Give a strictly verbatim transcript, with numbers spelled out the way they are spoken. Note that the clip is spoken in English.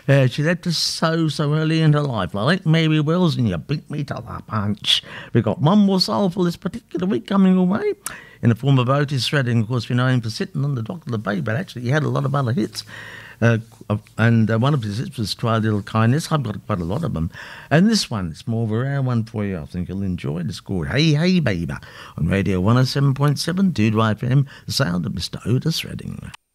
Uh, she left us so, so early in her life. Like Mary Wells, and you beat me to the punch. We've got one more soulful this particular week coming away in the form of Otis Redding. Of course, we know him for sitting on the dock of the bay, but actually he had a lot of other hits. Uh, and uh, one of his hits was Try a Little Kindness. I've got quite a lot of them. And this one, it's more of a rare one for you. I think you'll enjoy it. It's called Hey Hey Baby on Radio one oh seven point seven, Dudwai F M, the sound of Mister Otis Redding.